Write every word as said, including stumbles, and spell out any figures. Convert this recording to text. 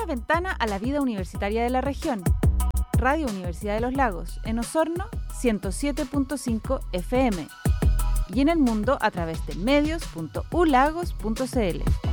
una ventana a la vida universitaria de la región. Radio Universidad de los Lagos, en Osorno, ciento siete punto cinco F M. Y en el mundo a través de medios punto u lagos punto c l.